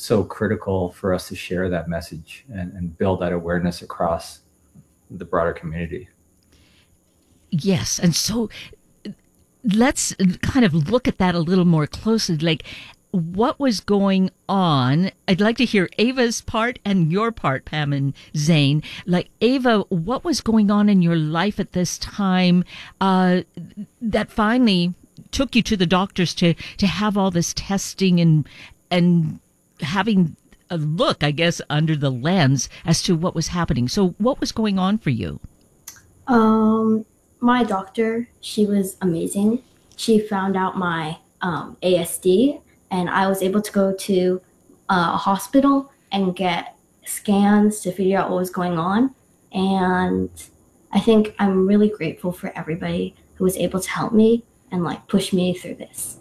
so critical for us to share that message and build that awareness across the broader community. Yes. And so let's kind of look at that a little more closely. Like, what was going on? I'd like to hear Ava's part and your part, Pam and Zane. Like, Ava, what was going on in your life at this time that finally took you to the doctors to have all this testing and having a look, I guess, under the lens as to what was happening? So what was going on for you? My doctor, she was amazing. She found out my ASD, and I was able to go to a hospital and get scans to figure out what was going on. And I think I'm really grateful for everybody who was able to help me and like push me through this.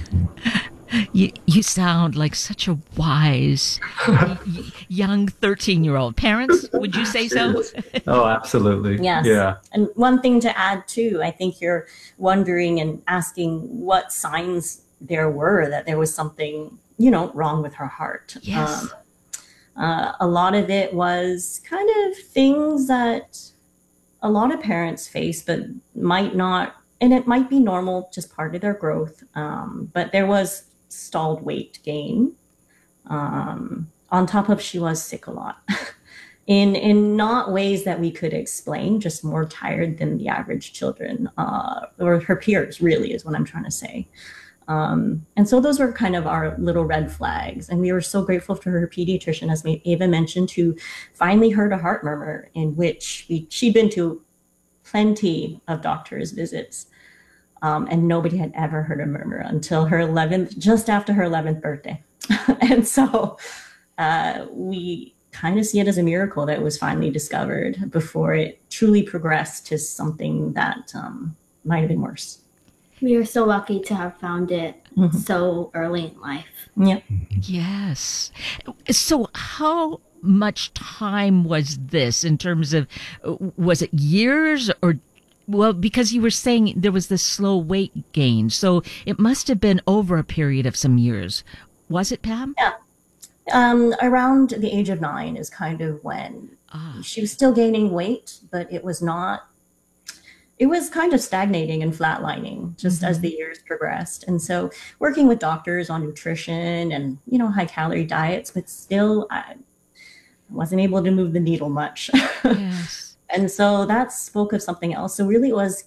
You sound like such a wise young 13-year-old. Parents, would you say so? Oh, absolutely. Yes. Yeah. And one thing to add too, I think you're wondering and asking what signs there were that there was something, wrong with her heart. Yes. A lot of it was kind of things that a lot of parents face, but might not, and it might be normal, just part of their growth. But there was stalled weight gain. On top of, she was sick a lot in not ways that we could explain, just more tired than the average children, or her peers, really, is what I'm trying to say. And so those were kind of our little red flags. And we were so grateful for her pediatrician, as Ava mentioned, who finally heard a heart murmur, in which she'd been to plenty of doctor's visits. And nobody had ever heard a murmur until her 11th, just after her 11th birthday. And so we kind of see it as a miracle that it was finally discovered before it truly progressed to something that might have been worse. We are so lucky to have found it so early in life. Yep. Yes. So how much time was this in terms of, was it years or, well, because you were saying there was this slow weight gain, so it must have been over a period of some years. Was it, Pam? Yeah. Around the age of 9 is kind of when she was still gaining weight, but it was kind of stagnating and flatlining just as the years progressed. And so working with doctors on nutrition and, high calorie diets, but still I wasn't able to move the needle much. Yes. And so that spoke of something else. So really it was,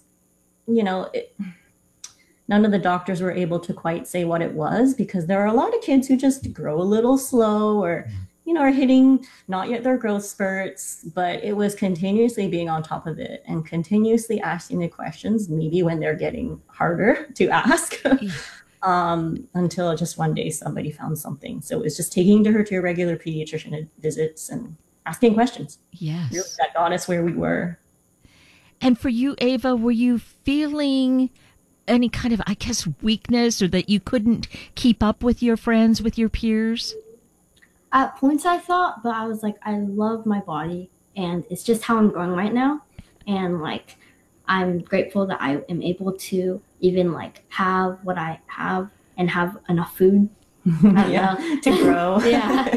none of the doctors were able to quite say what it was, because there are a lot of kids who just grow a little slow or, are hitting not yet their growth spurts, but it was continuously being on top of it and continuously asking the questions, maybe when they're getting harder to ask, until just one day somebody found something. So it was just taking her to your regular pediatrician visits and asking questions. Yes. Really, that got us where we were. And for you, Ava, were you feeling any kind of, I guess, weakness, or that you couldn't keep up with your friends, with your peers? At points I thought, but I was like, I love my body and it's just how I'm growing right now. And like, I'm grateful that I am able to even like have what I have and have enough food. To grow. Yeah.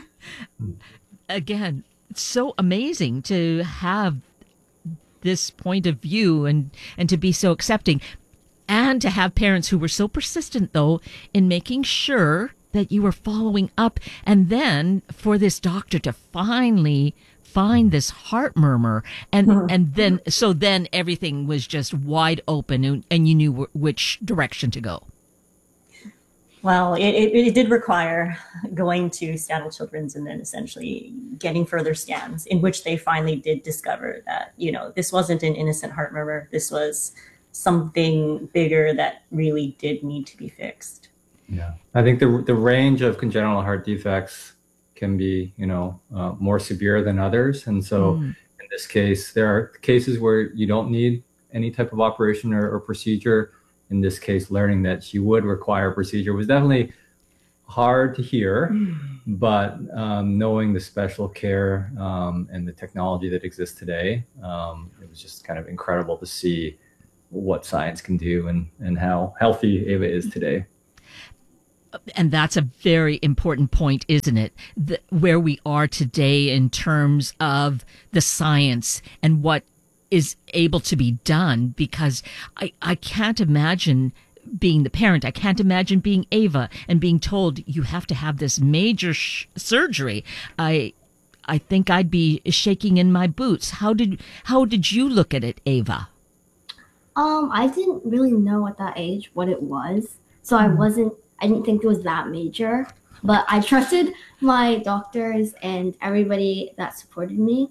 Again, it's so amazing to have this point of view and to be so accepting, and to have parents who were so persistent, though, in making sure that you were following up, and then for this doctor to finally find this heart murmur, and then everything was just wide open, and you knew which direction to go. Well, it did require going to Seattle Children's and then essentially getting further scans, in which they finally did discover that, this wasn't an innocent heart murmur. This was something bigger that really did need to be fixed. Yeah. I think the range of congenital heart defects can be, more severe than others. And so in this case, there are cases where you don't need any type of operation or procedure. In this case, learning that she would require a procedure was definitely hard to hear, but knowing the special care and the technology that exists today, it was just kind of incredible to see what science can do and how healthy Ava is today. And that's a very important point, isn't it? Where we are today in terms of the science and what is able to be done, because I can't imagine being the parent. I can't imagine being Ava and being told you have to have this major surgery. I think I'd be shaking in my boots. How did you look at it, Ava? I didn't really know at that age what it was, so I didn't think it was that major, but I trusted my doctors and everybody that supported me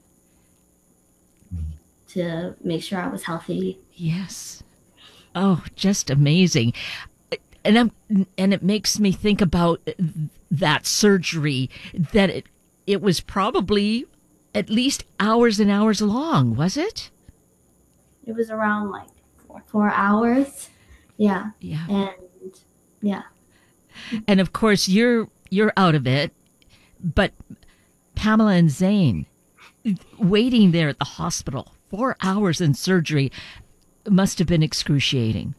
to make sure I was healthy. Yes. Oh, just amazing. And it makes me think about that surgery, that it was probably at least hours and hours long, was it? It was around like 4 hours. Yeah. Yeah. And yeah. And of course you're out of it, but Pamela and Zane waiting there at the hospital 4 hours in surgery must have been excruciating.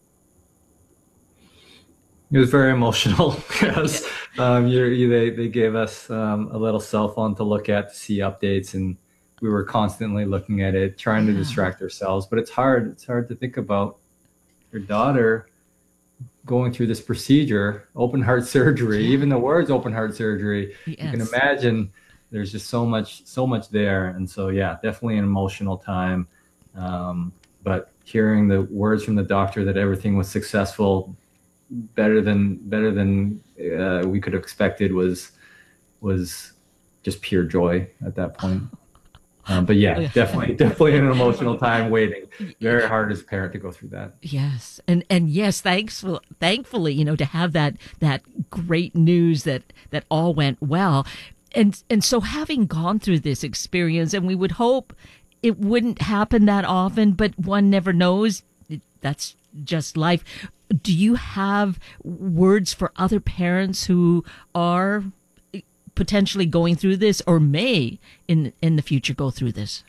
It was very emotional. Yes. They gave us a little cell phone to look at to see updates, and we were constantly looking at it, trying to distract ourselves. But it's hard. It's hard to think about your daughter going through this procedure, open heart surgery. Even the words open heart surgery, you can imagine there's just so much there. And so, yeah, definitely an emotional time. But hearing the words from the doctor that everything was successful, better than we could have expected, was just pure joy at that point. But yeah, definitely an emotional time waiting. Very hard as a parent to go through that. Yes. And yes, thankfully, to have that great news that all went well. And so having gone through this experience, and we would hope it wouldn't happen that often, but one never knows. That's just life. Do you have words for other parents who are potentially going through this, or may in the future go through this?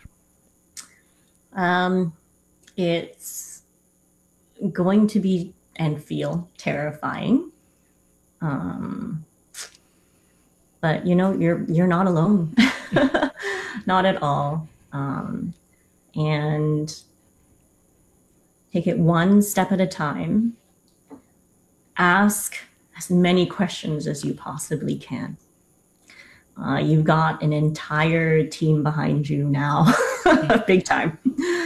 It's going to be and feel terrifying. But you're not alone. Not at all. And take it one step at a time. Ask as many questions as you possibly can. You've got an entire team behind you now, big time.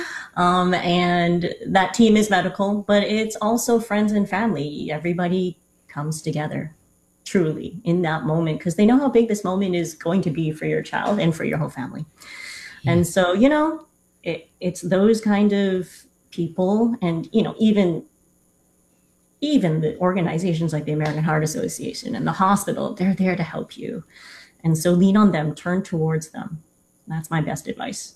And that team is medical, but it's also friends and family. Everybody comes together truly in that moment, because they know how big this moment is going to be for your child and for your whole family. Yeah. And so, it's those kind of people, and, even the organizations like the American Heart Association and the hospital, they're there to help you. And so lean on them, turn towards them. That's my best advice.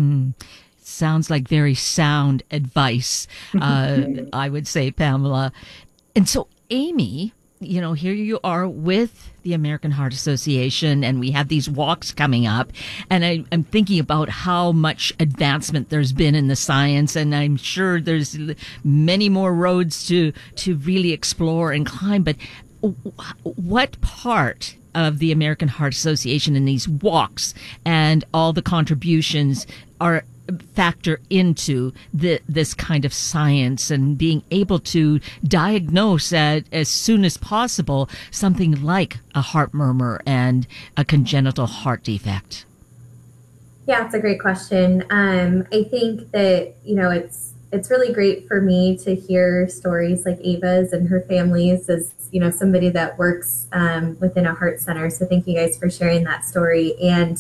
Sounds like very sound advice, I would say, Pamela. And so, Amy, here you are with the American Heart Association, and we have these walks coming up. And I'm thinking about how much advancement there's been in the science, and I'm sure there's many more roads to really explore and climb. But what part of the American Heart Association in these walks and all the contributions are factor into this kind of science and being able to diagnose as soon as possible something like a heart murmur and a congenital heart defect? Yeah, it's a great question. I think that, it's really great for me to hear stories like Ava's and her family's, as, somebody that works within a heart center. So thank you guys for sharing that story. And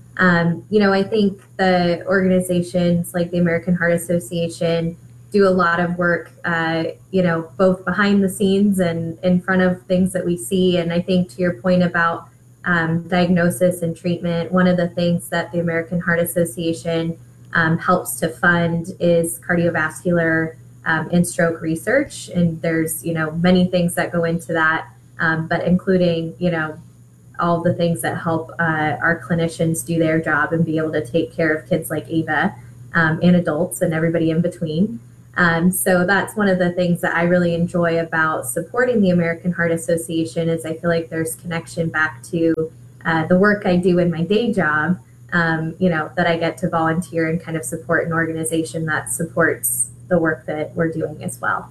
I think the organizations like the American Heart Association do a lot of work, both behind the scenes and in front of things that we see. And I think to your point about diagnosis and treatment, one of the things that the American Heart Association helps to fund is cardiovascular and stroke research. And there's, many things that go into that, but including, all the things that help our clinicians do their job and be able to take care of kids like Ava and adults and everybody in between. So that's one of the things that I really enjoy about supporting the American Heart Association is I feel like there's connection back to the work I do in my day job, that I get to volunteer and kind of support an organization that supports the work that we're doing as well.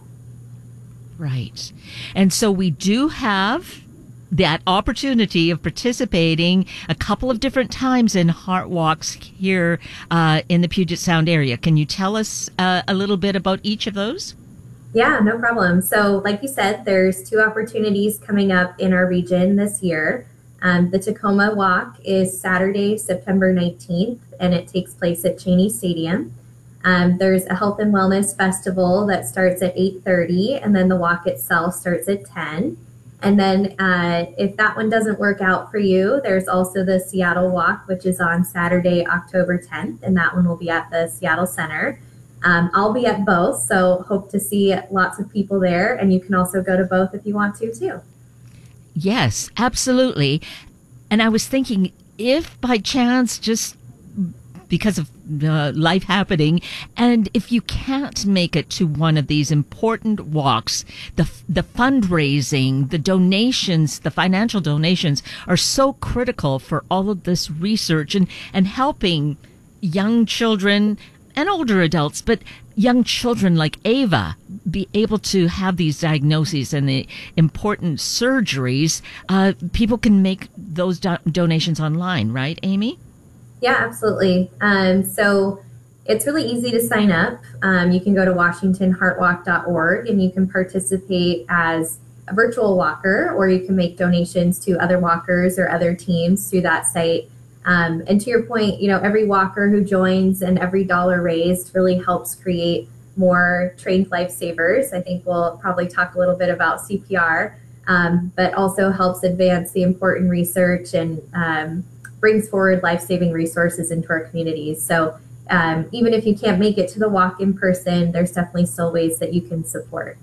Right. And so we do have that opportunity of participating a couple of different times in Heart Walks here in the Puget Sound area. Can you tell us a little bit about each of those? Yeah, no problem. So like you said, there's 2 opportunities coming up in our region this year. The Tacoma Walk is Saturday, September 19th, and it takes place at Cheney Stadium. There's a health and wellness festival that starts at 8:30, and then the walk itself starts at 10. And then if that one doesn't work out for you, there's also the Seattle Walk, which is on Saturday, October 10th, and that one will be at the Seattle Center. I'll be at both, so hope to see lots of people there, and you can also go to both if you want to, too. Yes, absolutely. And I was thinking, if by chance, just because of life happening, and if you can't make it to one of these important walks, the fundraising, the donations, the financial donations are so critical for all of this research and helping young children and older adults, but young children like Ava be able to have these diagnoses and the important surgeries. People can make those donations online, right, Amy? Yeah, absolutely. So it's really easy to sign up. You can go to WashingtonHeartWalk.org and you can participate as a virtual walker, or you can make donations to other walkers or other teams through that site. And to your point, every walker who joins and every dollar raised really helps create more trained lifesavers. I think we'll probably talk a little bit about CPR, but also helps advance the important research and brings forward life-saving resources into our communities. So even if you can't make it to the walk in person, there's definitely still ways that you can support.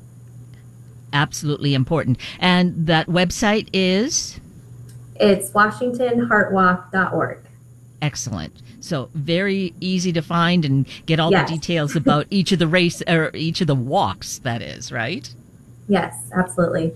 Absolutely important. And that website is? It's WashingtonHeartWalk.org. Excellent. So very easy to find and get all the details about each of the race or each of the walks, that is, right? Yes, absolutely.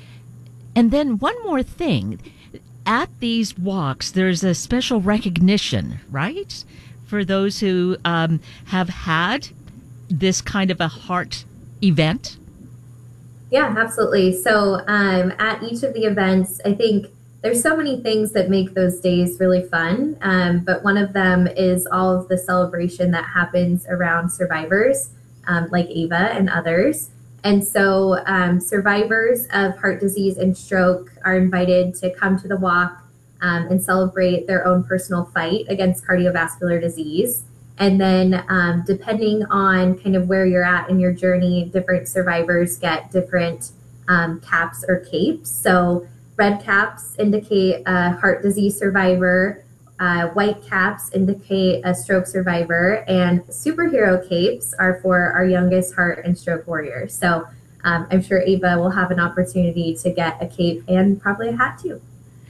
And then one more thing. At these walks, there's a special recognition, right? For those who have had this kind of a heart event. Yeah, absolutely. So at each of the events, I think there's so many things that make those days really fun. But one of them is all of the celebration that happens around survivors like Ava and others. And so survivors of heart disease and stroke are invited to come to the walk and celebrate their own personal fight against cardiovascular disease. And then depending on kind of where you're at in your journey, different survivors get different caps or capes. So red caps indicate a heart disease survivor, white caps indicate a stroke survivor, and superhero capes are for our youngest heart and stroke warriors. So I'm sure Ava will have an opportunity to get a cape and probably a hat too.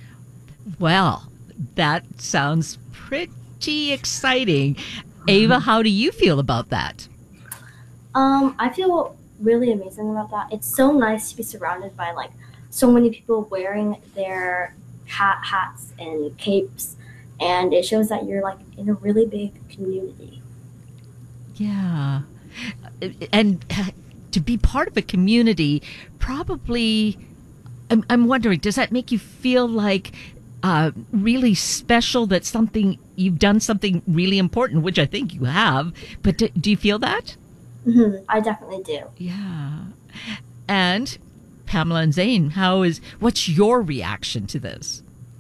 Well, that sounds pretty exciting. Ava, how do you feel about that? I feel really amazing about that. It's so nice to be surrounded by so many people wearing their hats and capes, and it shows that you're in a really big community. Yeah. And to be part of a community, probably, I'm wondering, does that make you feel really special, that you've done something really important, which I think you have, but do you feel that? Mm-hmm. I definitely do. Yeah. And Pamela and Zane, what's your reaction to this?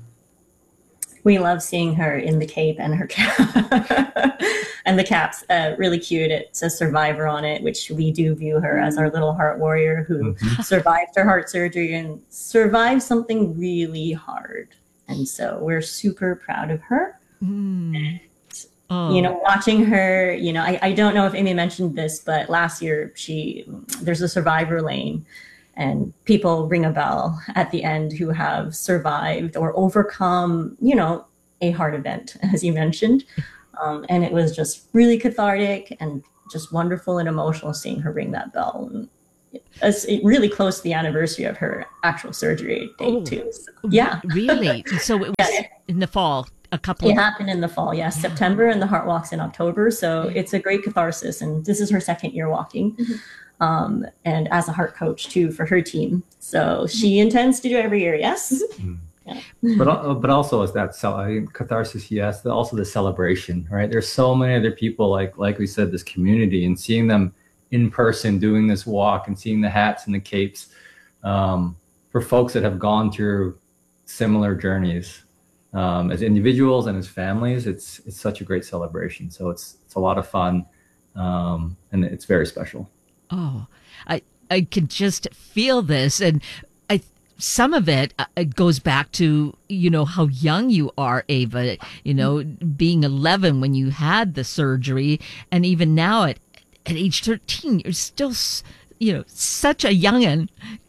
We love seeing her in the cape and her cap. And the cap's really cute. It says survivor on it, which we do view her as our little heart warrior who survived her heart surgery and survived something really hard. And so we're super proud of her. And, watching her, I don't know if Amy mentioned this, but last year there's a survivor lane. And people ring a bell at the end who have survived or overcome, a heart event, as you mentioned. And it was just really cathartic and just wonderful and emotional seeing her ring that bell. And it's really close to the anniversary of her actual surgery date too. So, yeah. Really? So it was in the fall. It happened in the fall, yes, September, and the Heart Walk's in October. So it's a great catharsis. And this is her second year walking. And as a heart coach too for her team. So she intends to do it every year, yes? Yeah. But also is that catharsis, yes, but also the celebration, right? There's so many other people, like we said, this community, and seeing them in person doing this walk and seeing the hats and the capes, for folks that have gone through similar journeys, as individuals and as families, it's such a great celebration. So it's a lot of fun, and it's very special. Oh, I could just feel this, and some of it goes back to, how young you are, Ava, being 11 when you had the surgery, and even now at age 13, you're still, such a youngin'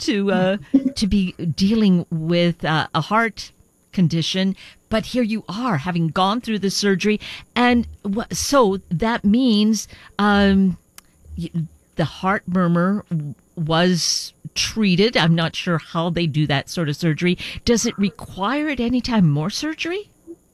to be dealing with a heart condition. But here you are, having gone through the surgery, and so that means the heart murmur was treated. I'm not sure how they do that sort of surgery. Does it require at any time more surgery?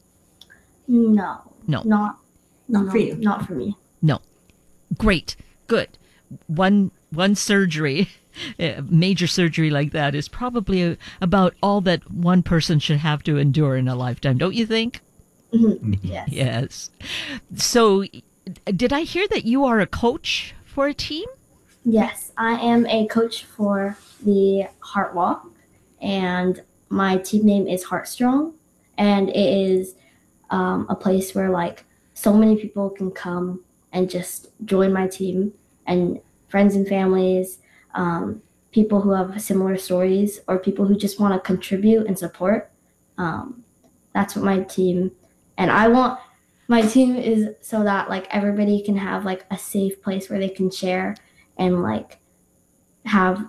No. Not for you. Not for me. No. Great. Good. One surgery, major surgery like that, is probably about all that one person should have to endure in a lifetime, don't you think? Yes. Yes. So, did I hear that you are a coach for a team? Yes, I am a coach for the Heart Walk, and my team name is Heartstrong, and it is a place where so many people can come and just join my team, and friends and families, people who have similar stories, or people who just want to contribute and support. That's what my team, and I want my team is so that everybody can have a safe place where they can share and have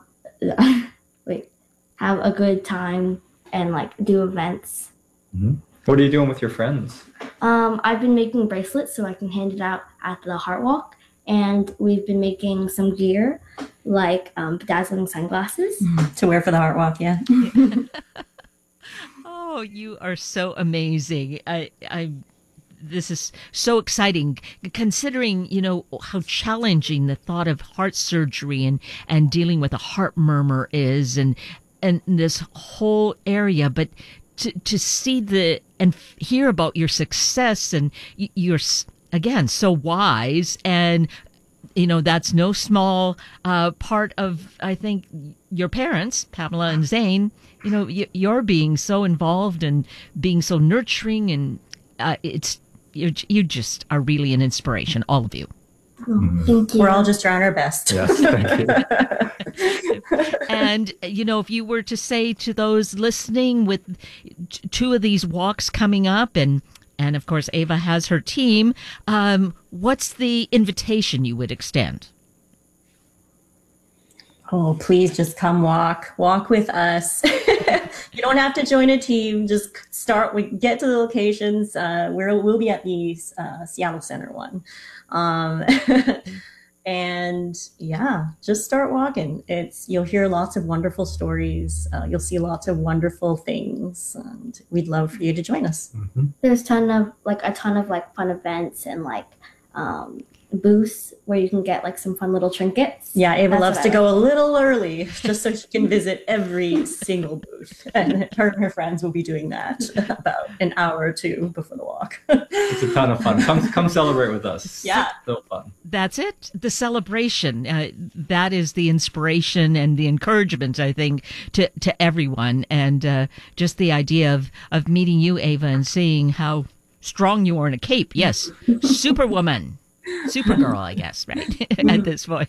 have a good time and do events. Mm-hmm. What are you doing with your friends? I've been making bracelets so I can hand it out at the Heart Walk, and we've been making some gear bedazzling sunglasses to wear for the Heart Walk. Yeah. Oh, you are so amazing. This is so exciting, considering, how challenging the thought of heart surgery and dealing with a heart murmur is, and this whole area. But to see and hear about your success, and you're, again, so wise, and, that's no small part of, I think, your parents, Pamela and Zane, you're being so involved and being so nurturing, and you just are really an inspiration, all of you. Thank you. We're all just trying our best. Yes, thank you. And, if you were to say to those listening, with two of these walks coming up, and of course, Ava has her team, what's the invitation you would extend? Oh, please just come walk with us. You don't have to join a team. Just get to the locations. We'll be at the Seattle Center one. And yeah, just start walking. You'll hear lots of wonderful stories. You'll see lots of wonderful things, and we'd love for you to join us. Mm-hmm. There's a ton of fun events and booths where you can get some fun little trinkets. Yeah, Ava loves to go a little early just so she can visit every single booth, and her and her friends will be doing that about an hour or two before the walk. It's a ton of fun. Come celebrate with us. Yeah, so fun. That's it. The celebration. That is the inspiration and the encouragement, I think, to everyone, and just the idea of meeting you, Ava, and seeing how strong you are in a cape. Yes, Superwoman. Supergirl, I guess, right? At this point.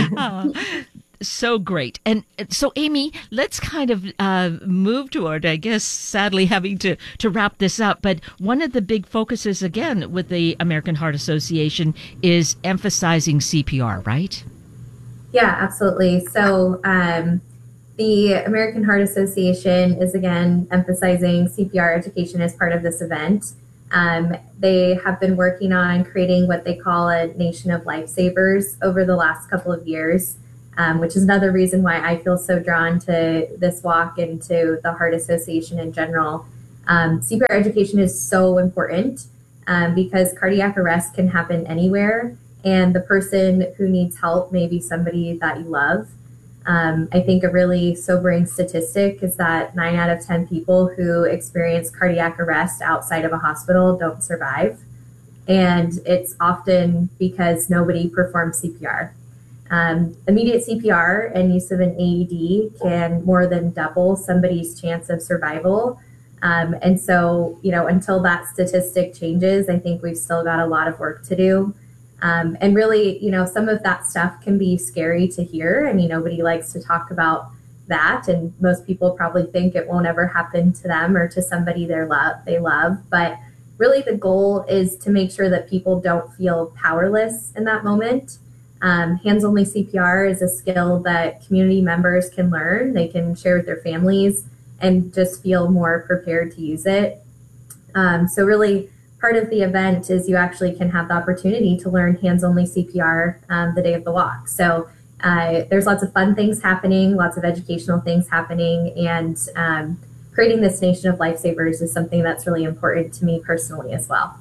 So great. And so, Amy, let's kind of move toward, I guess, sadly having to wrap this up. But one of the big focuses, again, with the American Heart Association is emphasizing CPR, right? Yeah, absolutely. So the American Heart Association is, again, emphasizing CPR education as part of this event. They have been working on creating what they call a nation of lifesavers over the last couple of years, which is another reason why I feel so drawn to this walk and to the Heart Association in general. CPR education is so important because cardiac arrest can happen anywhere, and the person who needs help may be somebody that you love. I think a really sobering statistic is that 9 out of 10 people who experience cardiac arrest outside of a hospital don't survive. And it's often because nobody performs CPR. Immediate CPR and use of an AED can more than double somebody's chance of survival. And so, until that statistic changes, I think we've still got a lot of work to do. And really, some of that stuff can be scary to hear. I mean, nobody likes to talk about that. And most people probably think it won't ever happen to them or to somebody they love. But really, the goal is to make sure that people don't feel powerless in that moment. Hands-only CPR is a skill that community members can learn. They can share with their families and just feel more prepared to use it. So really, part of the event is you actually can have the opportunity to learn hands-only CPR the day of the walk. So there's lots of fun things happening, lots of educational things happening, and creating this nation of lifesavers is something that's really important to me personally as well.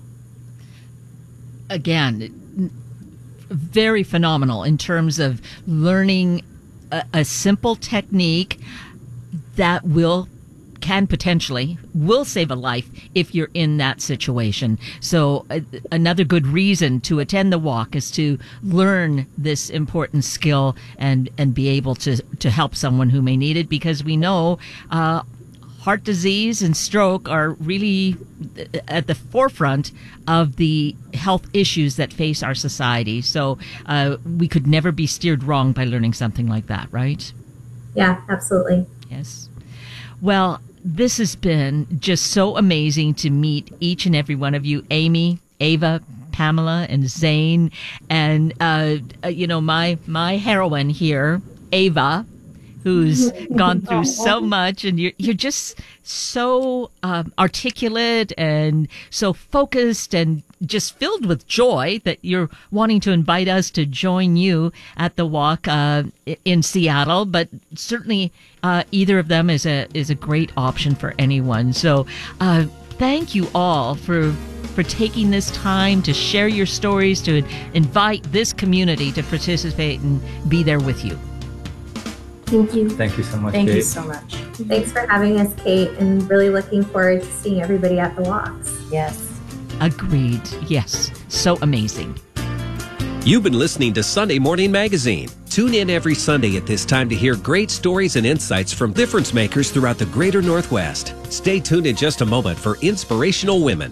Again, very phenomenal in terms of learning a simple technique that can potentially save a life if you're in that situation. So another good reason to attend the walk is to learn this important skill and be able to help someone who may need it, because we know heart disease and stroke are really at the forefront of the health issues that face our society. So we could never be steered wrong by learning something like that, right? Yeah, absolutely. Yes. Well, this has been just so amazing to meet each and every one of you, Amy, Ava, Pamela, and Zane, and my heroine here, Ava, who's gone through so much, and you're just so articulate and so focused and just filled with joy that you're wanting to invite us to join you at the walk in Seattle. But certainly either of them is a great option for anyone. So thank you all for taking this time to share your stories, to invite this community to participate and be there with you. Thank you. Thank you so much, Thank Kate. you so much. Thanks for having us, Kate, and really looking forward to seeing everybody at the walks. Yes. Agreed. Yes. So amazing. You've been listening to Sunday Morning Magazine. Tune in every Sunday at this time to hear great stories and insights from difference makers throughout the greater Northwest. Stay tuned in just a moment for Inspirational Women.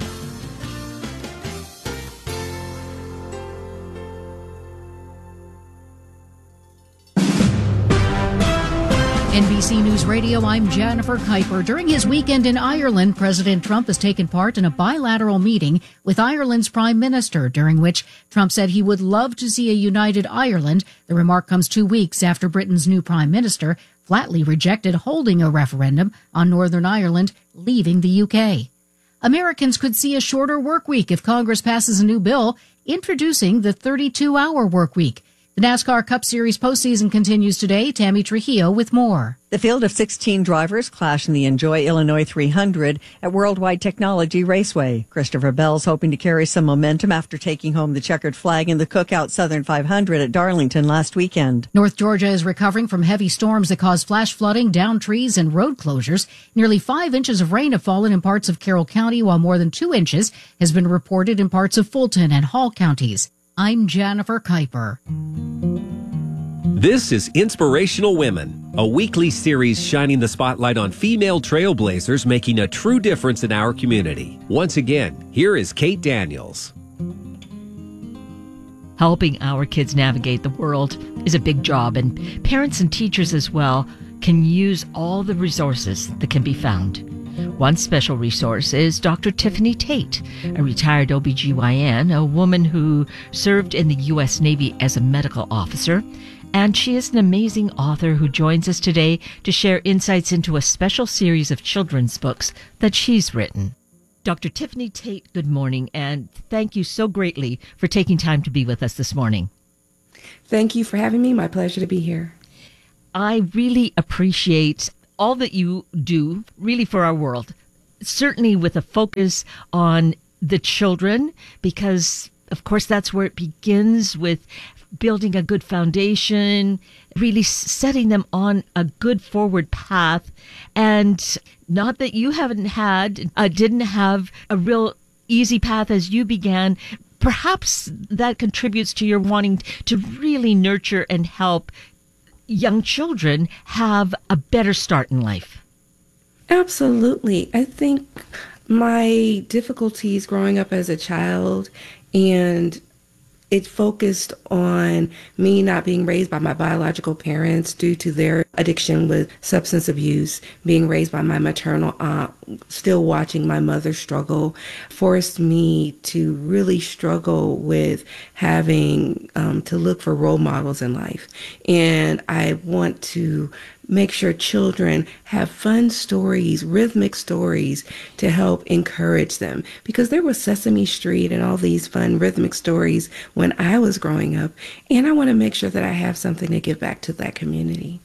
NBC News Radio, I'm Jennifer Kuiper. During his weekend in Ireland, President Trump has taken part in a bilateral meeting with Ireland's Prime Minister, during which Trump said he would love to see a united Ireland. The remark comes 2 weeks after Britain's new Prime Minister flatly rejected holding a referendum on Northern Ireland leaving the UK. Americans could see a shorter work week if Congress passes a new bill introducing the 32-hour work week. The NASCAR Cup Series postseason continues today. Tammy Trujillo with more. The field of 16 drivers clash in the Enjoy Illinois 300 at Worldwide Technology Raceway. Christopher Bell's hoping to carry some momentum after taking home the checkered flag in the Cookout Southern 500 at Darlington last weekend. North Georgia is recovering from heavy storms that caused flash flooding, downed trees, and road closures. Nearly 5 inches of rain have fallen in parts of Carroll County, while more than 2 inches has been reported in parts of Fulton and Hall counties. I'm Jennifer Kuiper. This is Inspirational Women, a weekly series shining the spotlight on female trailblazers making a true difference in our community. Once again, here is Kate Daniels. Helping our kids navigate the world is a big job, and parents and teachers as well can use all the resources that can be found. One special resource is Dr. Tiffany Tate, a retired OBGYN, a woman who served in the U.S. Navy as a medical officer. And she is an amazing author who joins us today to share insights into a special series of children's books that she's written. Dr. Tiffany Tate, good morning, and thank you so greatly for taking time to be with us this morning. Thank you for having me. My pleasure to be here. I really appreciate all that you do, really, for our world, certainly with a focus on the children, because, of course, that's where it begins, with building a good foundation, really setting them on a good forward path. And not that you didn't have a real easy path as you began. Perhaps that contributes to your wanting to really nurture and help young children have a better start in life. Absolutely. I think my difficulties growing up as a child, and it focused on me not being raised by my biological parents due to their addiction with substance abuse, being raised by my maternal aunt, still watching my mother struggle, forced me to really struggle with having to look for role models in life. And I want to make sure children have fun stories, rhythmic stories to help encourage them. Because there was Sesame Street and all these fun rhythmic stories when I was growing up. And I want to make sure that I have something to give back to that community.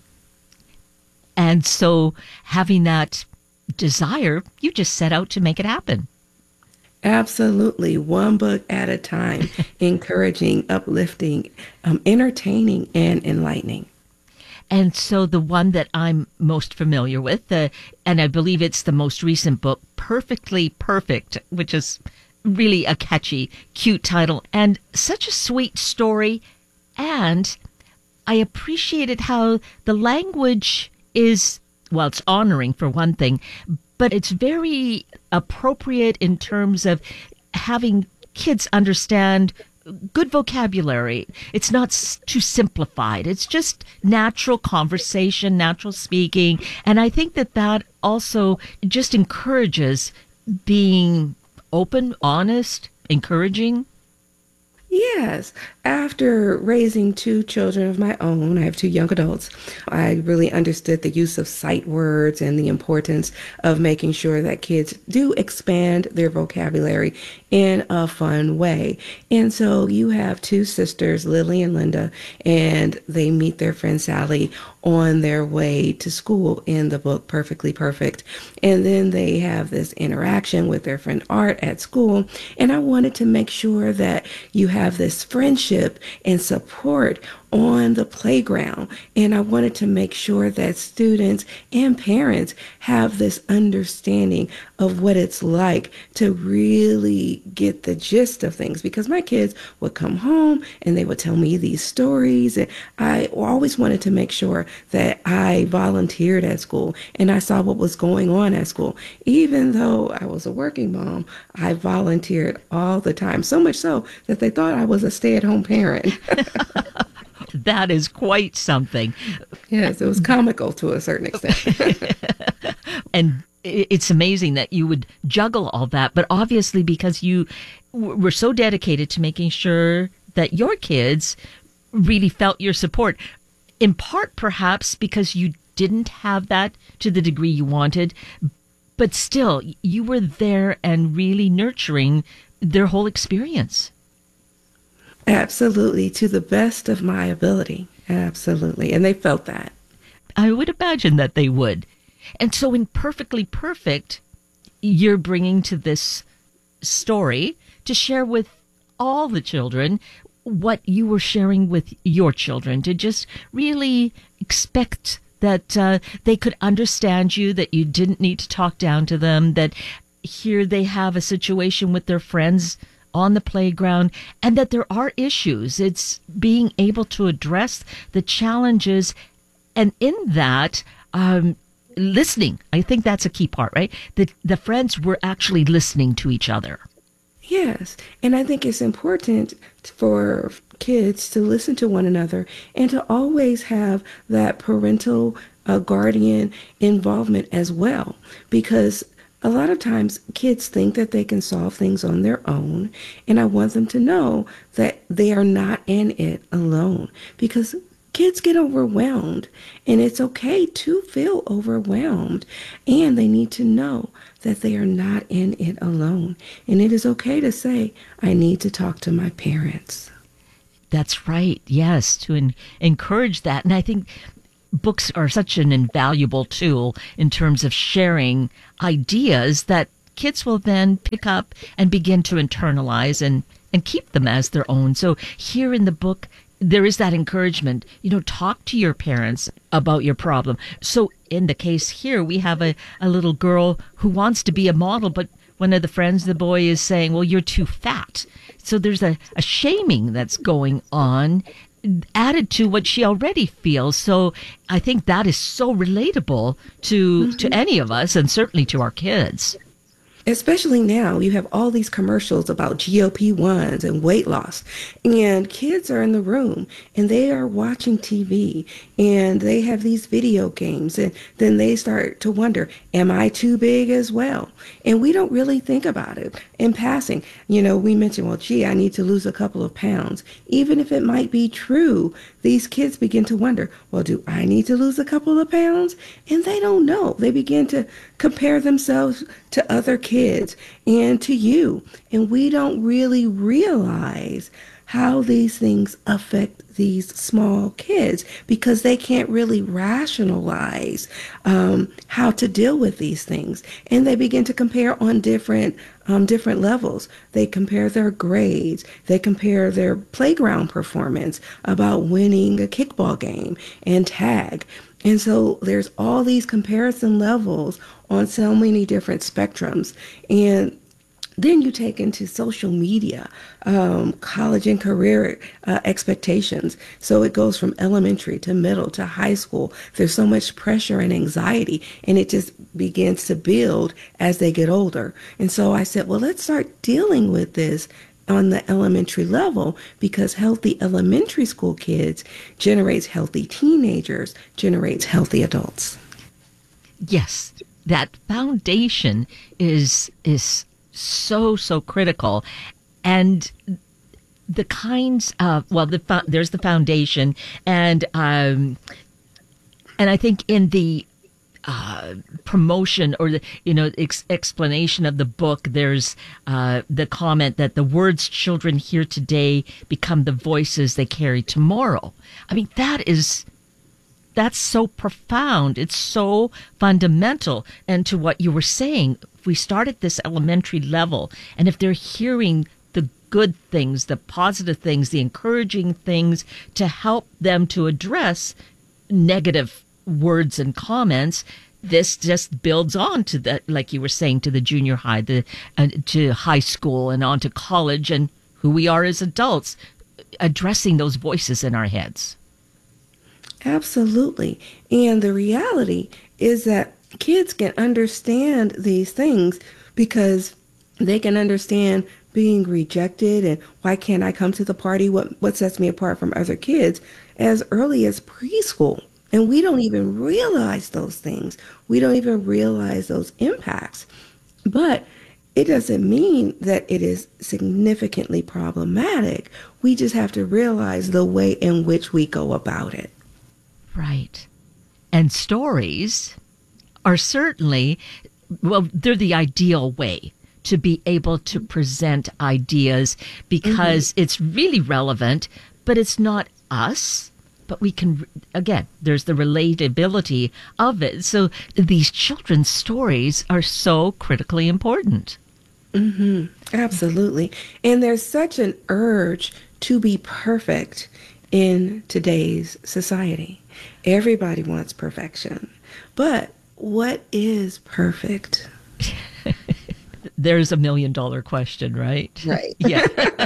And so having that desire, you just set out to make it happen. Absolutely. One book at a time, encouraging, uplifting, entertaining, and enlightening. And so the one that I'm most familiar with, and I believe it's the most recent book, Perfectly Perfect, which is really a catchy, cute title and such a sweet story. And I appreciated how the language is, well, it's honoring for one thing, but it's very appropriate in terms of having kids understand good vocabulary. It's not too simplified. It's just natural conversation, natural speaking. And I think that also just encourages being open, honest, encouraging. Yes. After raising two children of my own, I have two young adults, I really understood the use of sight words and the importance of making sure that kids do expand their vocabulary in a fun way. And so you have two sisters, Lily and Linda, and they meet their friend Sally on their way to school in the book Perfectly Perfect. And then they have this interaction with their friend Art at school. And I wanted to make sure that you have this friendship and support on the playground. And I wanted to make sure that students and parents have this understanding of what it's like to really get the gist of things. Because my kids would come home and they would tell me these stories. And I always wanted to make sure that I volunteered at school and I saw what was going on at school. Even though I was a working mom, I volunteered all the time. So much so that they thought I was a stay-at-home parent. That is quite something. Yes, it was comical to a certain extent. And it's amazing that you would juggle all that, but obviously because you were so dedicated to making sure that your kids really felt your support, in part perhaps because you didn't have that to the degree you wanted, but still you were there and really nurturing their whole experience. Absolutely, to the best of my ability. Absolutely. And they felt that. I would imagine that they would. And so in Perfectly Perfect, you're bringing to this story to share with all the children what you were sharing with your children, to just really expect that they could understand you, that you didn't need to talk down to them, that here they have a situation with their friends on the playground, and that there are issues. It's being able to address the challenges, and in that, listening. I think that's a key part, right? The friends were actually listening to each other. Yes, and I think it's important for kids to listen to one another and to always have that parental guardian involvement as well, because a lot of times kids think that they can solve things on their own, and I want them to know that they are not in it alone, because kids get overwhelmed, and it's okay to feel overwhelmed, and they need to know that they are not in it alone. And it is okay to say, I need to talk to my parents. That's right. Yes, to encourage that. And I think books are such an invaluable tool in terms of sharing ideas that kids will then pick up and begin to internalize and keep them as their own. So here in the book, there is that encouragement, talk to your parents about your problem. So in the case here, we have a little girl who wants to be a model, but one of the friends of the boy is saying, well, you're too fat. So there's a shaming that's going on added to what she already feels. So I think that is so relatable to any of us, and certainly to our kids. Especially now, you have all these commercials about GLP-1s and weight loss, and kids are in the room and they are watching TV and they have these video games, and then they start to wonder, am I too big as well? And we don't really think about it in passing. We mentioned, well, gee, I need to lose a couple of pounds. Even if it might be true, these kids begin to wonder, well, do I need to lose a couple of pounds? And they don't know. They begin to compare themselves to other kids and to you. And we don't really realize how these things affect these small kids because they can't really rationalize how to deal with these things. And they begin to compare on different levels. They compare their grades. They compare their playground performance about winning a kickball game and tag. And so there's all these comparison levels on so many different spectrums. And then you take into social media, college and career expectations. So it goes from elementary to middle to high school. There's so much pressure and anxiety, and it just begins to build as they get older. And so I said, well, let's start dealing with this on the elementary level, because healthy elementary school kids generates healthy teenagers, generates healthy adults. Yes, that foundation is so critical. And the kinds of, there's the foundation, and I think in the promotion or the explanation of the book, there's the comment that the words children hear today become the voices they carry tomorrow. I mean, that's so profound. It's so fundamental. And to what you were saying, if we start at this elementary level, and if they're hearing the good things, the positive things, the encouraging things to help them to address negative words and comments, this just builds on to that, like you were saying, to the junior high, to high school, and on to college, and who we are as adults, addressing those voices in our heads. Absolutely. And the reality is that kids can understand these things because they can understand being rejected and why can't I come to the party, what sets me apart from other kids, as early as preschool. And we don't even realize those things. We don't even realize those impacts. But it doesn't mean that it is significantly problematic. We just have to realize the way in which we go about it. Right. And stories are certainly, they're the ideal way to be able to present ideas, because it's really relevant, but it's not us. But we can, again, there's the relatability of it. So these children's stories are so critically important. Absolutely. And there's such an urge to be perfect in today's society. Everybody wants perfection. But what is perfect? There's $1 million question, right? Right. Yeah.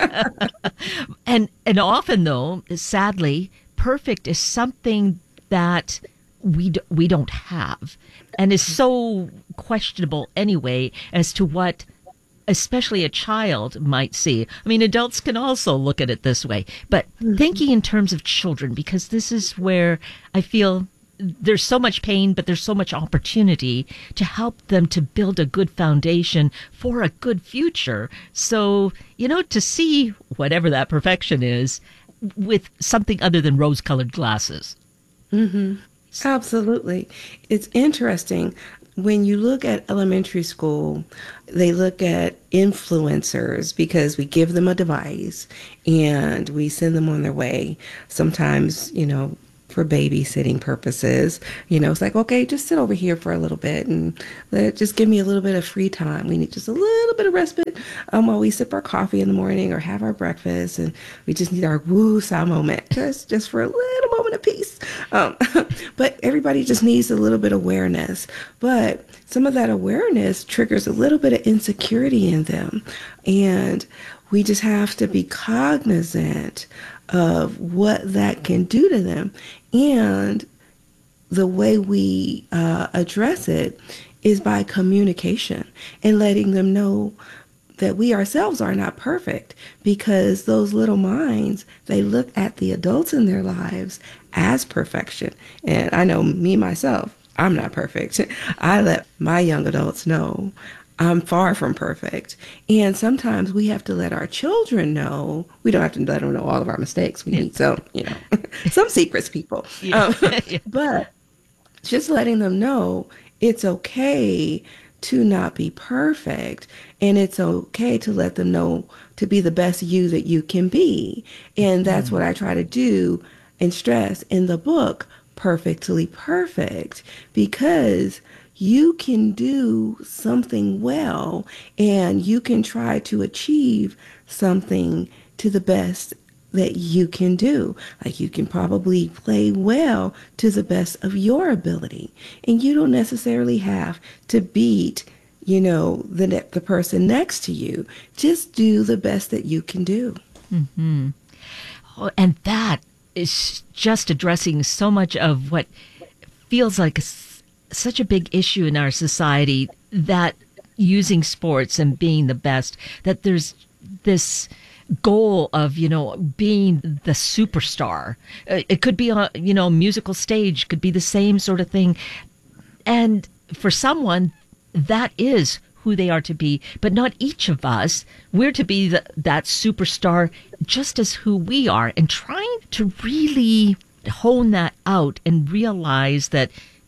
And often, though, sadly, perfect is something that we don't have, and is so questionable anyway as to what especially a child might see. I mean, adults can also look at it this way, but thinking in terms of children, because this is where I feel there's so much pain, but there's so much opportunity to help them to build a good foundation for a good future. So, to see whatever that perfection is with something other than rose-colored glasses. Absolutely. It's interesting. when you look at elementary school, they look at influencers because we give them a device and we send them on their way. Sometimes, for babysitting purposes, it's like, okay, just sit over here for a little bit and just give me a little bit of free time. We need just a little bit of respite while we sip our coffee in the morning or have our breakfast, and we just need our woo-saw moment, just for a little moment of peace. But everybody just needs a little bit of awareness. But some of that awareness triggers a little bit of insecurity in them, and we just have to be cognizant of what that can do to them. And the way we address it is by communication and letting them know that we ourselves are not perfect, because those little minds, they look at the adults in their lives as perfection. And I know me, myself, I'm not perfect. I let my young adults know I'm far from perfect. And sometimes we have to let our children know. We don't have to let them know all of our mistakes. We need some, some secrets, people. But just letting them know it's okay to not be perfect. And it's okay to let them know to be the best you that you can be. And that's what I try to do and stress in the book, Perfectly Perfect, because you can do something well and you can try to achieve something to the best that you can do. Like, you can probably play well to the best of your ability, and you don't necessarily have to beat, the person next to you. Just do the best that you can do. Mm-hmm. Oh, and that is just addressing so much of what feels like such a big issue in our society, that using sports and being the best, that there's this goal of, being the superstar. It could be a, musical stage, could be the same sort of thing. And for someone, that is who they are to be, but not each of us. We're to be that superstar just as who we are, and trying to really hone that out and realize that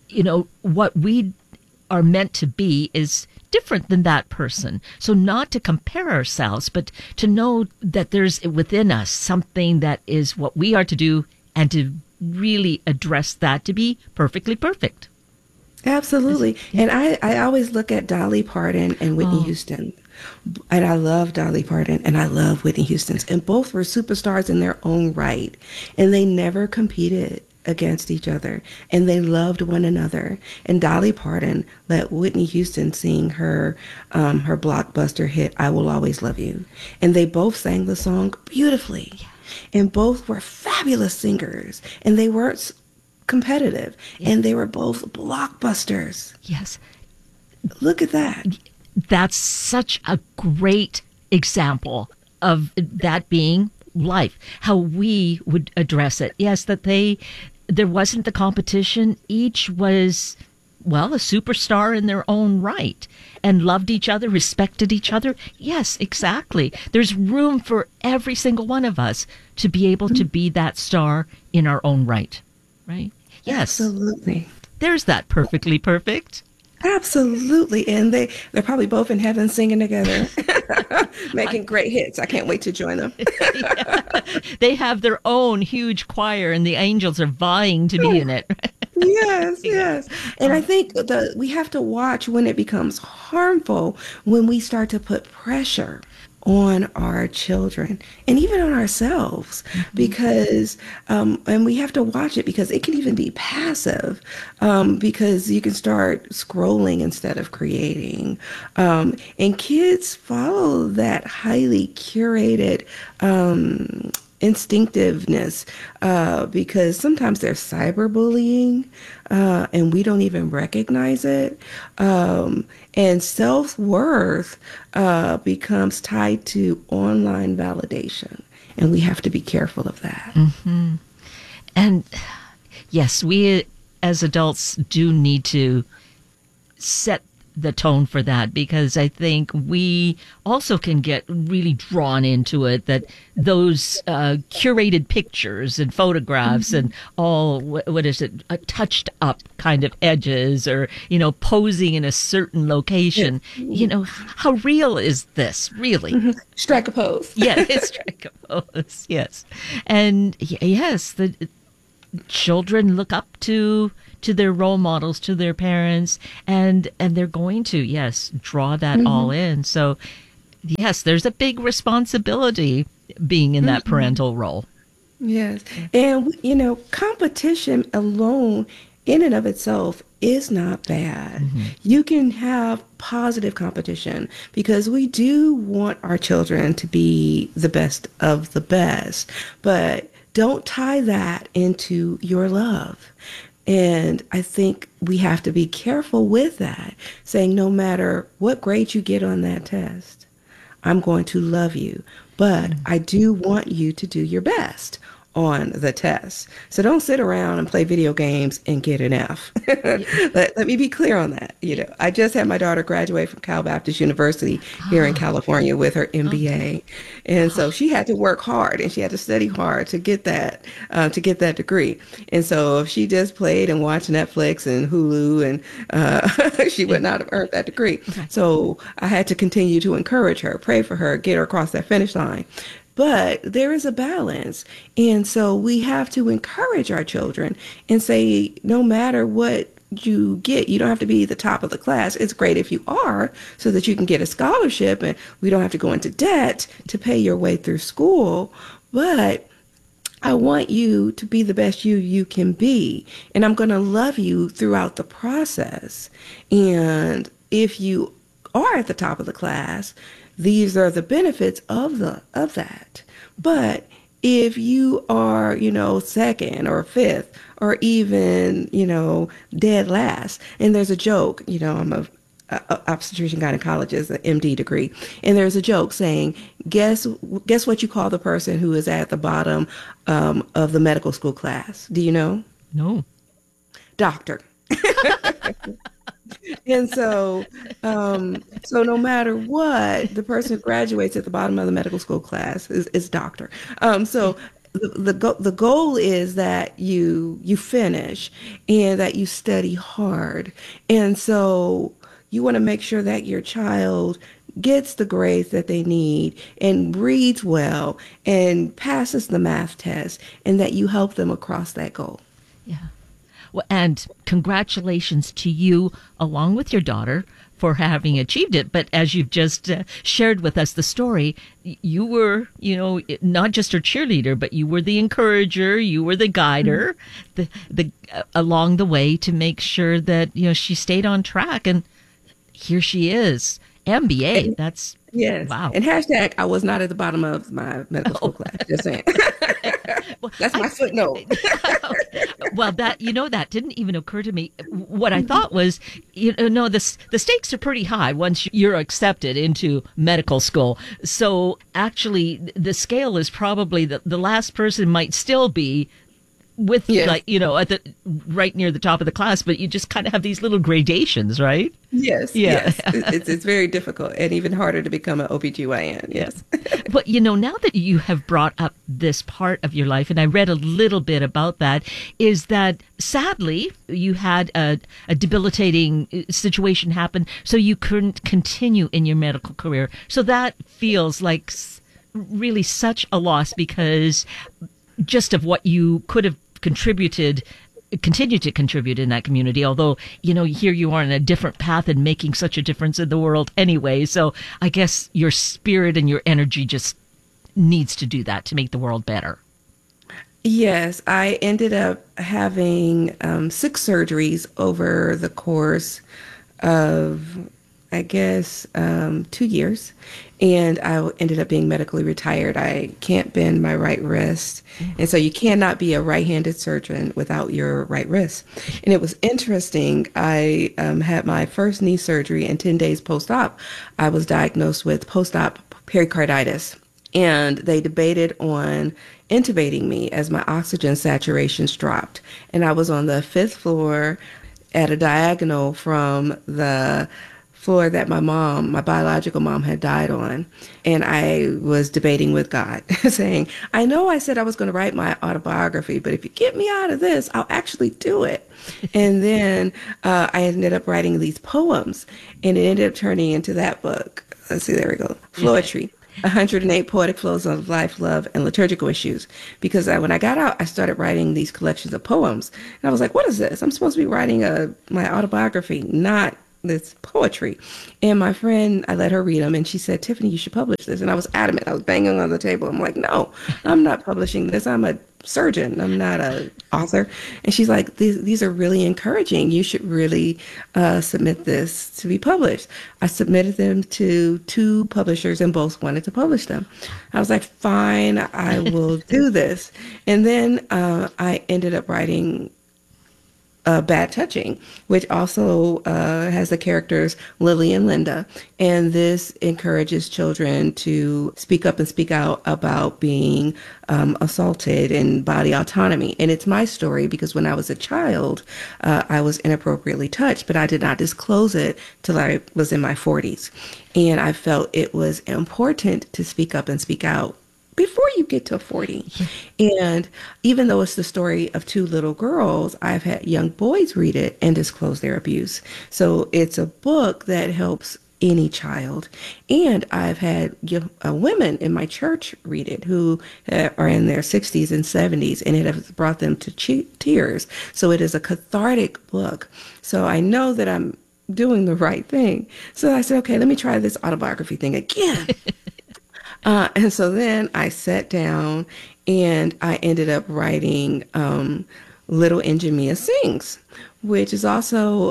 what we are meant to be is different than that person. So not to compare ourselves, but to know that there's within us something that is what we are to do, and to really address that to be perfectly perfect. Absolutely. And I always look at Dolly Parton and Whitney Houston. And I love Dolly Parton and I love Whitney Houston. And both were superstars in their own right. And they never competed against each other. And they loved one another. And Dolly Parton let Whitney Houston sing her blockbuster hit, I Will Always Love You. And they both sang the song beautifully. And both were fabulous singers. And they weren't competitive. And they were both blockbusters. Yes. Look at that. That's such a great example of that being life, how we would address it. Yes, that there wasn't the competition. Each was, a superstar in their own right, and loved each other, respected each other. Yes, exactly. There's room for every single one of us to be able to be that star in our own right. Right? Yes. Absolutely. There's that perfectly perfect. Absolutely. And they're probably both in heaven singing together, making great hits. I can't wait to join them. Yeah. They have their own huge choir, and the angels are vying to be in it. Yes. And I think we have to watch when it becomes harmful, when we start to put pressure on our children and even on ourselves, because and we have to watch it, because it can even be passive, because you can start scrolling instead of creating, and kids follow that highly curated instinctiveness, because sometimes there's cyberbullying, and we don't even recognize it, and self-worth becomes tied to online validation, and we have to be careful of that. Mm-hmm. And yes, we as adults do need to set the tone for that, because I think we also can get really drawn into it, that those curated pictures and photographs and all, what is it, touched up kind of edges, or, posing in a certain location. How real is this, really? Strike a pose. Yes, strike a pose, yes. And yes, the children look up to their role models, to their parents, and they're going to, yes, draw that all in. So, yes, there's a big responsibility being in that parental role. Yes. And, competition alone in and of itself is not bad. You can have positive competition, because we do want our children to be the best of the best, but don't tie that into your love. And I think we have to be careful with that, saying no matter what grade you get on that test, I'm going to love you, but I do want you to do your best on the test. So don't sit around and play video games and get an F. Let me be clear on that. I just had my daughter graduate from Cal Baptist University here in California with her MBA. And so she had to work hard and she had to study hard to get that degree. And so if she just played and watched Netflix and Hulu, and she would not have earned that degree. So I had to continue to encourage her, pray for her, get her across that finish line. But there is a balance. And so we have to encourage our children and say, no matter what you get, you don't have to be the top of the class. It's great if you are, so that you can get a scholarship and we don't have to go into debt to pay your way through school. But I want you to be the best you can be. And I'm going to love you throughout the process. And if you are at the top of the class, these are the benefits of that. But if you are, second or fifth or even, dead last, and there's a joke, I'm a obstetrician gynecologist, an MD degree, and there's a joke saying, guess what you call the person who is at the bottom of the medical school class? Do you know? No. Doctor. And so no matter what, the person who graduates at the bottom of the medical school class is doctor. So the goal is that you finish and that you study hard. And so you want to make sure that your child gets the grades that they need and reads well and passes the math test, and that you help them across that goal. Yeah. Well, and congratulations to you, along with your daughter, for having achieved it. But as you've just shared with us the story, you were, not just her cheerleader, but you were the encourager, you were the guider, the along the way to make sure that, she stayed on track. And here she is, MBA. That's yes. Wow. And hashtag, I was not at the bottom of my medical school class. Just saying. That's my footnote. Well, that didn't even occur to me. What I thought was, the stakes are pretty high once you're accepted into medical school. So actually, the scale is probably the last person might still be with, at the right near the top of the class, but you just kind of have these little gradations, right? Yes. Yeah. Yes. It's very difficult and even harder to become an OBGYN. Yes. But, now that you have brought up this part of your life, and I read a little bit about that, is that sadly you had a debilitating situation happen, so you couldn't continue in your medical career. So that feels like really such a loss, because just of what you could have continue to contribute in that community, although, here you are in a different path and making such a difference in the world anyway. So I guess your spirit and your energy just needs to do that to make the world better. Yes, I ended up having 6 surgeries over the course of, 2 years. And I ended up being medically retired. I can't bend my right wrist. And so you cannot be a right-handed surgeon without your right wrist. And it was interesting. I had my first knee surgery, and 10 days post-op, I was diagnosed with post-op pericarditis. And they debated on intubating me as my oxygen saturations dropped. And I was on the 5th floor at a diagonal from the floor that my biological mom, had died on. And I was debating with God, saying, I know I said I was going to write my autobiography, but if you get me out of this, I'll actually do it. And then I ended up writing these poems, and it ended up turning into that book. Let's see, there we go. Floetry. 108 poetic flows of life, love, and liturgical issues. Because when I got out, I started writing these collections of poems. And I was like, what is this? I'm supposed to be writing my autobiography, not this poetry. And my friend, I let her read them, and she said, Tiffany, you should publish this. And I was adamant. I was banging on the table. I'm like, no, I'm not publishing this. I'm a surgeon. I'm not an author. And she's like, these are really encouraging. You should really submit this to be published. I submitted them to 2 publishers, and both wanted to publish them. I was like, fine, I will do this. And then I ended up writing Bad Touching, which also has the characters Lily and Linda. And this encourages children to speak up and speak out about being assaulted and body autonomy. And it's my story because when I was a child, I was inappropriately touched, but I did not disclose it till I was in my 40s. And I felt it was important to speak up and speak out before you get to 40. And even though it's the story of 2 little girls, I've had young boys read it and disclose their abuse. So it's a book that helps any child. And I've had women in my church read it who are in their 60s and 70s, and it has brought them to tears. So it is a cathartic book. So I know that I'm doing the right thing. So I said, okay, let me try this autobiography thing again. And so then I sat down and I ended up writing Little Njamia Sings, which is also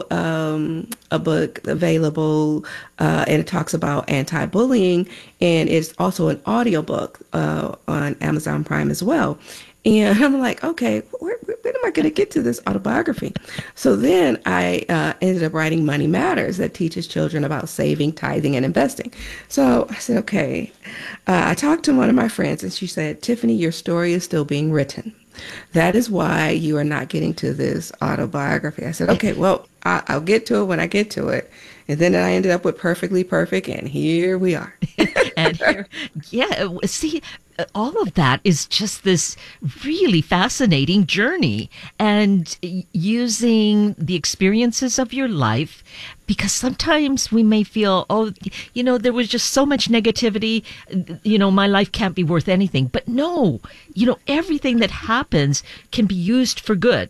a book available, and it talks about anti-bullying, and it's also an audiobook on Amazon Prime as well. And I'm like, okay, when am I going to get to this autobiography? So then I ended up writing Money Matters, that teaches children about saving, tithing, and investing. So I said, okay. I talked to one of my friends, and she said, Tiffany, your story is still being written. That is why you are not getting to this autobiography. I said, okay, well, I'll get to it when I get to it. And then I ended up with Perfectly Perfect, and here we are. And here, yeah, see, all of that is just this really fascinating journey, and using the experiences of your life, because sometimes we may feel, oh, there was just so much negativity, my life can't be worth anything. But no, everything that happens can be used for good.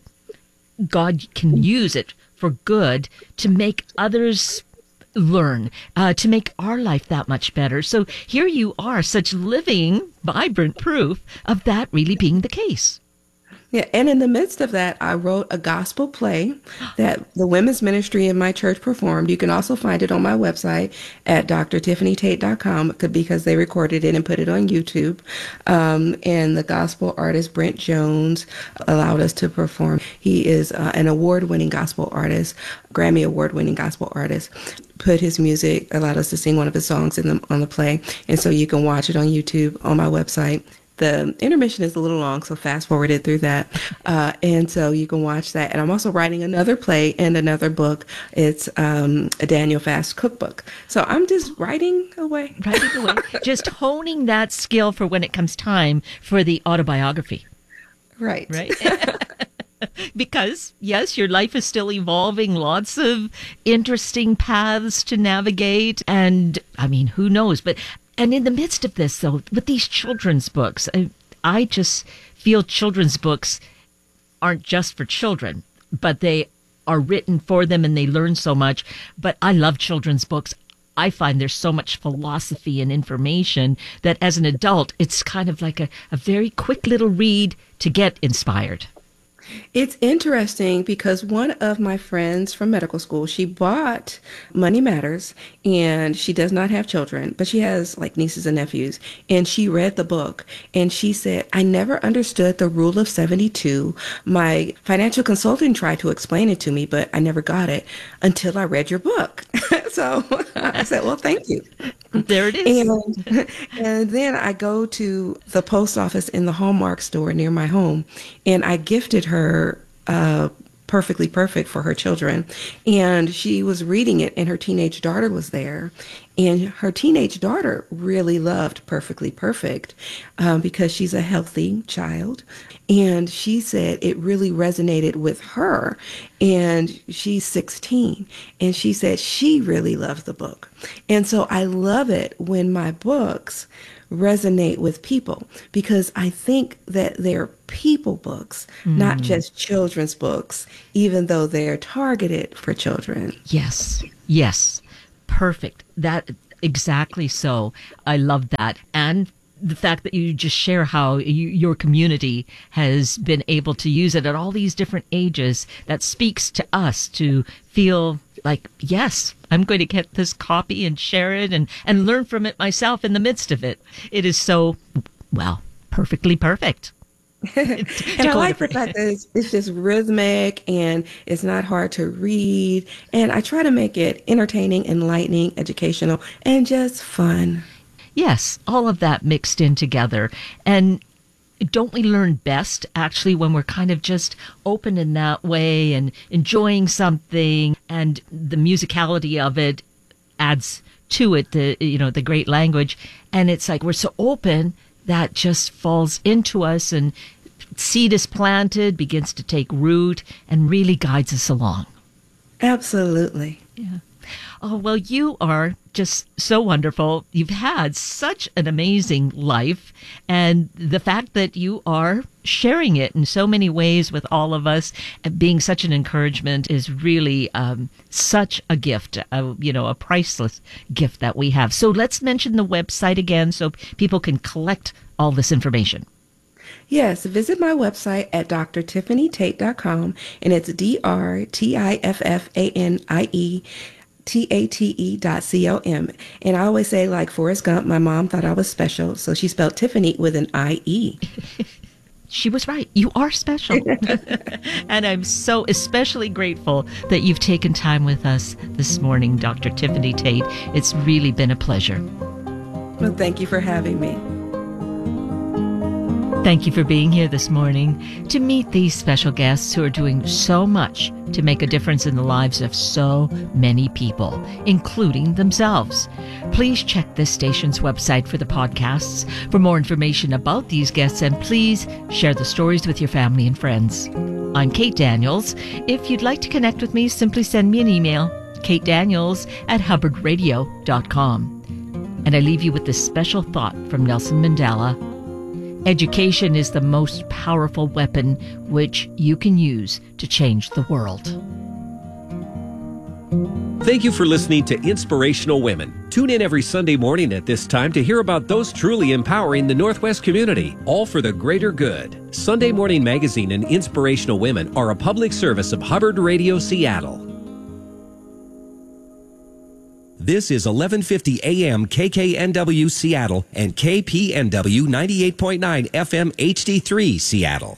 God can use it for good to make others learn, to make our life that much better. So here you are, such living, vibrant proof of that really being the case. Yeah, and in the midst of that, I wrote a gospel play that the women's ministry in my church performed. You can also find it on my website at drtiffanytate.com because they recorded it and put it on YouTube. And the gospel artist Brent Jones allowed us to perform. He is an award-winning gospel artist, Grammy award-winning gospel artist. Put his music, allowed us to sing one of his songs on the play. And so you can watch it on YouTube on my website. The intermission is a little long, so fast forwarded through that. And so you can watch that. And I'm also writing another play and another book. It's a Daniel Fast cookbook. So I'm just writing away. Just honing that skill for when it comes time for the autobiography. Right. Because, yes, your life is still evolving, lots of interesting paths to navigate. And, I mean, who knows? And in the midst of this, though, with these children's books, I just feel children's books aren't just for children, but they are written for them and they learn so much. But I love children's books. I find there's so much philosophy and information that as an adult, it's kind of like a very quick little read to get inspired. It's interesting because one of my friends from medical school, she bought Money Matters, and she does not have children, but she has like nieces and nephews. And she read the book and she said, I never understood the rule of 72. My financial consultant tried to explain it to me, but I never got it until I read your book. So I said, well, thank you. There it is. And then I go to the post office in the Hallmark store near my home, and I gifted her Perfectly Perfect for her children. And she was reading it, and her teenage daughter was there. And her teenage daughter really loved Perfectly Perfect because she's a healthy child. And she said it really resonated with her. And she's 16. And she said she really loved the book. And so I love it when my books resonate with people, because I think that they're people books, not just children's books, even though they're targeted for children. Yes. Perfect. That exactly so. I love that. And the fact that you just share how your community has been able to use it at all these different ages, that speaks to us to feel like, yes, I'm going to get this copy and share it and learn from it myself in the midst of it. It is so, well, perfectly perfect. And I like the fact that it's just rhythmic and it's not hard to read. And I try to make it entertaining, enlightening, educational, and just fun. Yes, all of that mixed in together. And don't we learn best actually when we're kind of just open in that way and enjoying something, and the musicality of it adds to it, the great language. And it's like we're so open that just falls into us, and seed is planted, begins to take root, and really guides us along. Absolutely. Yeah. Oh, well, you are just so wonderful. You've had such an amazing life, and the fact that you are sharing it in so many ways with all of us, and being such an encouragement, is really such a gift, a priceless gift that we have. So let's mention the website again so people can collect all this information. Yes, visit my website at drtiffanytate.com, and it's drtiffanytate.com. And I always say, like Forrest Gump, my mom thought I was special, so she spelled Tiffany with an I-E. She was right. You are special. And I'm so especially grateful that you've taken time with us this morning, Dr. Tiffany Tate. It's really been a pleasure. Well, thank you for having me. Thank you for being here this morning to meet these special guests who are doing so much to make a difference in the lives of so many people, including themselves. Please check this station's website for the podcasts for more information about these guests, and please share the stories with your family and friends. I'm Kate Daniels. If you'd like to connect with me, simply send me an email, katedaniels@hubbardradio.com. And I leave you with this special thought from Nelson Mandela. Education is the most powerful weapon which you can use to change the world. Thank you for listening to Inspirational Women. Tune in every Sunday morning at this time to hear about those truly empowering the Northwest community, all for the greater good. Sunday Morning Magazine and Inspirational Women are a public service of Hubbard Radio Seattle. This is 1150 AM KKNW Seattle and KPNW 98.9 FM HD3 Seattle.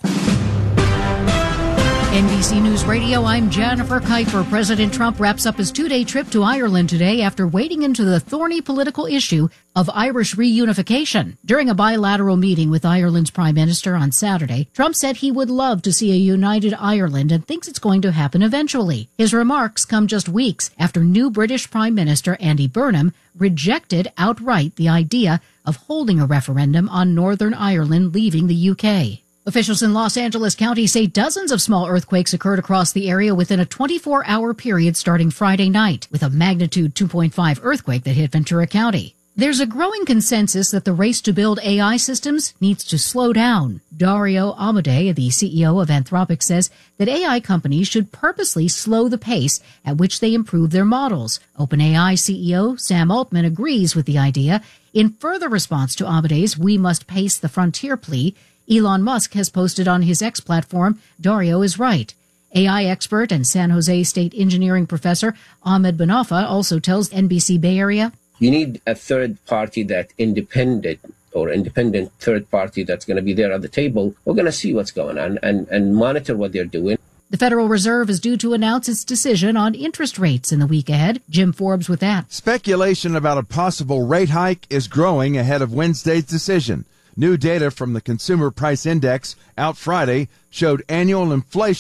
NBC News Radio, I'm Jennifer Kuiper. President Trump wraps up his two-day trip to Ireland today after wading into the thorny political issue of Irish reunification. During a bilateral meeting with Ireland's Prime Minister on Saturday, Trump said he would love to see a united Ireland and thinks it's going to happen eventually. His remarks come just weeks after new British Prime Minister Andy Burnham rejected outright the idea of holding a referendum on Northern Ireland leaving the UK. Officials in Los Angeles County say dozens of small earthquakes occurred across the area within a 24-hour period starting Friday night, with a magnitude 2.5 earthquake that hit Ventura County. There's a growing consensus that the race to build AI systems needs to slow down. Dario Amodei, the CEO of Anthropic, says that AI companies should purposely slow the pace at which they improve their models. OpenAI CEO Sam Altman agrees with the idea. In further response to Amodei's "We must pace the frontier" plea, Elon Musk has posted on his X platform, "Dario is right." AI expert and San Jose State engineering professor Ahmed Banafa also tells NBC Bay Area, "You need a third party independent third party that's going to be there at the table. We're going to see what's going on and monitor what they're doing." The Federal Reserve is due to announce its decision on interest rates in the week ahead. Jim Forbes with that. Speculation about a possible rate hike is growing ahead of Wednesday's decision. New data from the Consumer Price Index out Friday showed annual inflation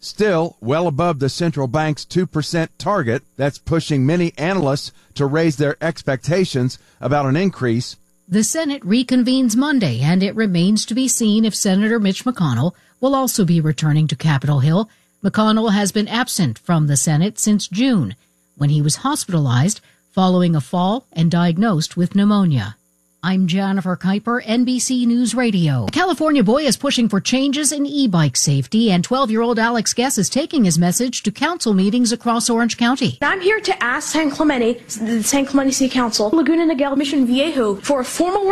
still well above the central bank's 2% target. That's pushing many analysts to raise their expectations about an increase. The Senate reconvenes Monday, and it remains to be seen if Senator Mitch McConnell will also be returning to Capitol Hill. McConnell has been absent from the Senate since June, when he was hospitalized following a fall and diagnosed with pneumonia. I'm Jennifer Kuiper, NBC News Radio. A California boy is pushing for changes in e-bike safety, and 12-year-old Alex Guess is taking his message to council meetings across Orange County. I'm here to ask the San Clemente City Council, Laguna Niguel, Mission Viejo, for a formal